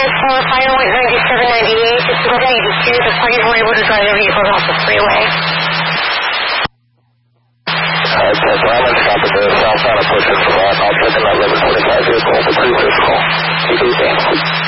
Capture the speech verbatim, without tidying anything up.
for Firewhite ninety-seven ninety-eight. It's one eighty-two. The parties were able to drive the vehicles off the freeway. Alright, so I'm going to stop at the southbound approach for that. I'll check in that eleven forty-five vehicle. The crew is call. Keep easy.